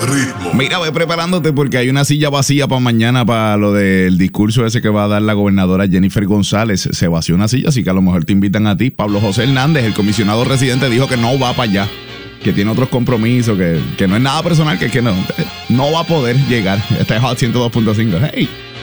ritmo. Mira, ve preparándote porque hay una silla vacía para mañana para lo del discurso ese que va a dar la gobernadora Jennifer González. Se vació una silla, así que a lo mejor te invitan a ti. Pablo José Hernández, el comisionado residente, dijo que no va para allá, que tiene otros compromisos, que no es nada personal, que no va a poder llegar. Este es Hot 102.5. Hey.